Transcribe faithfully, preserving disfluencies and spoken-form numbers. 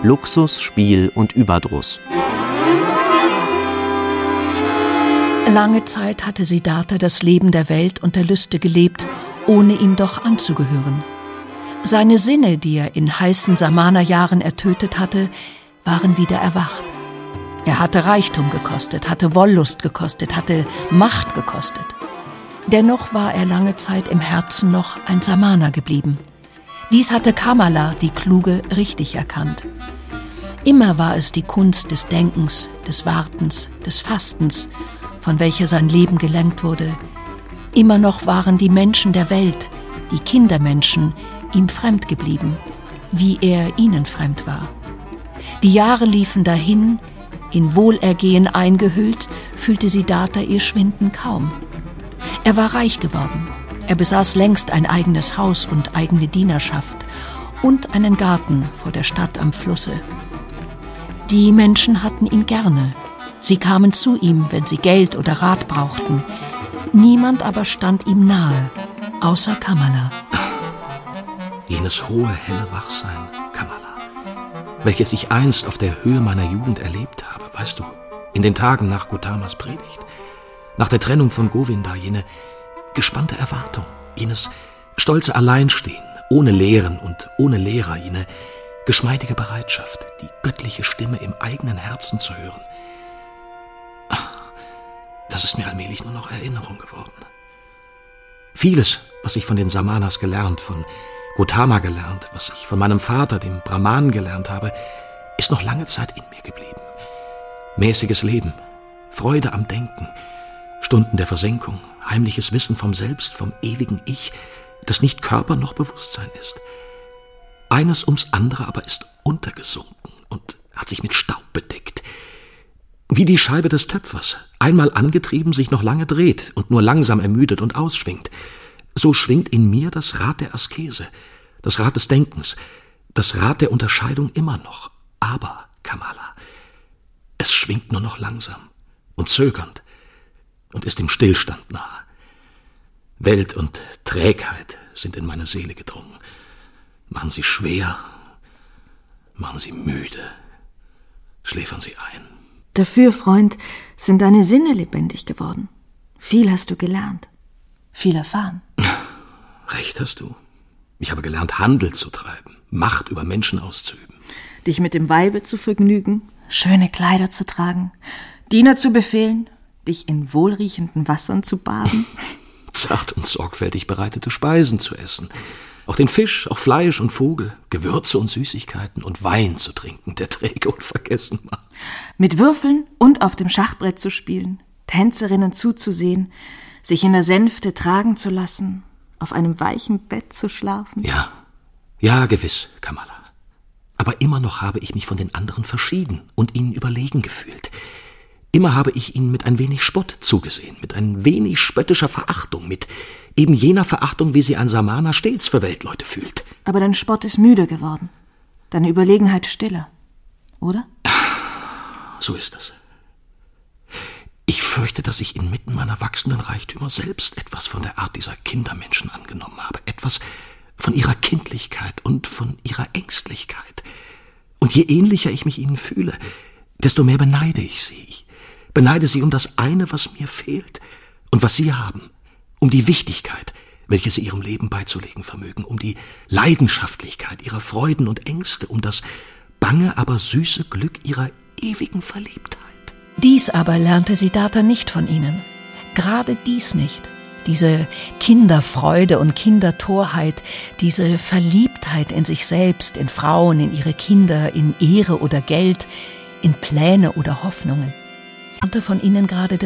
Luxus, Spiel und Überdruss. Lange Zeit hatte Siddhartha das Leben der Welt und der Lüste gelebt, ohne ihm doch anzugehören. Seine Sinne, die er in heißen Samana-Jahren ertötet hatte, waren wieder erwacht. Er hatte Reichtum gekostet, hatte Wollust gekostet, hatte Macht gekostet. Dennoch war er lange Zeit im Herzen noch ein Samana geblieben. Dies hatte Kamala, die Kluge, richtig erkannt. Immer war es die Kunst des Denkens, des Wartens, des Fastens, von welcher sein Leben gelenkt wurde. Immer noch waren die Menschen der Welt, die Kindermenschen, ihm fremd geblieben, wie er ihnen fremd war. Die Jahre liefen dahin, in Wohlergehen eingehüllt, fühlte Siddhartha ihr Schwinden kaum. Er war reich geworden. Er besaß längst ein eigenes Haus und eigene Dienerschaft und einen Garten vor der Stadt am Flusse. Die Menschen hatten ihn gerne. Sie kamen zu ihm, wenn sie Geld oder Rat brauchten. Niemand aber stand ihm nahe, außer Kamala. Jenes hohe, helle Wachsein, Kamala, welches ich einst auf der Höhe meiner Jugend erlebt habe, weißt du, in den Tagen nach Gautamas Predigt, nach der Trennung von Govinda, jene gespannte Erwartung, jenes stolze Alleinstehen, ohne Lehren und ohne Lehrer, jene geschmeidige Bereitschaft, die göttliche Stimme im eigenen Herzen zu hören. Das ist mir allmählich nur noch Erinnerung geworden. Vieles, was ich von den Samanas gelernt, von Gautama gelernt, was ich von meinem Vater, dem Brahmanen, gelernt habe, ist noch lange Zeit in mir geblieben. Mäßiges Leben, Freude am Denken, Stunden der Versenkung, heimliches Wissen vom Selbst, vom ewigen Ich, das nicht Körper noch Bewusstsein ist. Eines ums andere aber ist untergesunken und hat sich mit Staub bedeckt. Wie die Scheibe des Töpfers, einmal angetrieben, sich noch lange dreht und nur langsam ermüdet und ausschwingt. So schwingt in mir das Rad der Askese, das Rad des Denkens, das Rad der Unterscheidung immer noch. Aber, Kamala, es schwingt nur noch langsam und zögernd und ist im Stillstand nahe. Welt und Trägheit sind in meine Seele gedrungen, machen sie schwer, machen sie müde, schläfern sie ein. Dafür, Freund, sind deine Sinne lebendig geworden. Viel hast du gelernt, viel erfahren. Recht hast du. Ich habe gelernt, Handel zu treiben, Macht über Menschen auszuüben. Dich mit dem Weibe zu vergnügen, schöne Kleider zu tragen, Diener zu befehlen, dich in wohlriechenden Wassern zu baden. Zart und sorgfältig bereitete Speisen zu essen. Auch den Fisch, auch Fleisch und Vogel, Gewürze und Süßigkeiten und Wein zu trinken, der träge und vergessen macht. Mit Würfeln und auf dem Schachbrett zu spielen, Tänzerinnen zuzusehen, sich in der Sänfte tragen zu lassen, auf einem weichen Bett zu schlafen. Ja, ja, gewiss, Kamala. Aber immer noch habe ich mich von den anderen verschieden und ihnen überlegen gefühlt. Immer habe ich ihnen mit ein wenig Spott zugesehen, mit ein wenig spöttischer Verachtung, mit eben jener Verachtung, wie sie ein Samana stets für Weltleute fühlt. Aber dein Spott ist müde geworden, deine Überlegenheit stiller, oder? So ist es. Ich fürchte, dass ich inmitten meiner wachsenden Reichtümer selbst etwas von der Art dieser Kindermenschen angenommen habe, etwas von ihrer Kindlichkeit und von ihrer Ängstlichkeit. Und je ähnlicher ich mich ihnen fühle, desto mehr beneide ich sie. Ich beneide sie um das eine, was mir fehlt und was sie haben, um die Wichtigkeit, welche sie ihrem Leben beizulegen vermögen, um die Leidenschaftlichkeit ihrer Freuden und Ängste, um das bange, aber süße Glück ihrer ewigen Verliebtheit. Dies aber lernte Siddhartha nicht von ihnen. Gerade dies nicht. Diese Kinderfreude und Kindertorheit, diese Verliebtheit in sich selbst, in Frauen, in ihre Kinder, in Ehre oder Geld, in Pläne oder Hoffnungen. Und von ihnen gerade